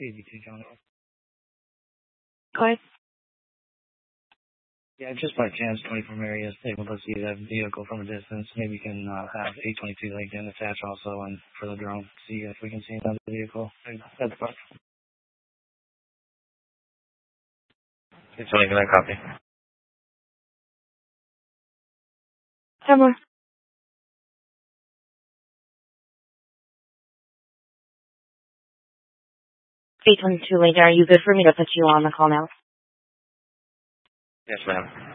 82 John. Go ahead. Yeah, just by chance, 24 Mary is able to see that vehicle from a distance. Maybe you can have 822 LinkedIn attach also and for the drone. See if we can see another vehicle. That's fine. It's only going to copy. Somewhere. 822 later. Are you good for me to put you on the call now? Yes, ma'am.